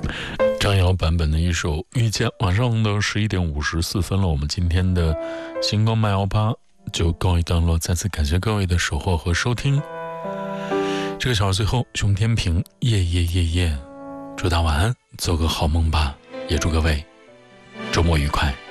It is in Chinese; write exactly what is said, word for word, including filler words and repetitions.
张瑶版本的一首《遇见》。晚上的十一点五十四分了，我们今天的星光慢摇吧就告一段落，再次感谢各位的守候和收听。这个小时最后，熊天平夜夜夜夜，祝大晚安，做个好梦吧，也祝各位周末愉快。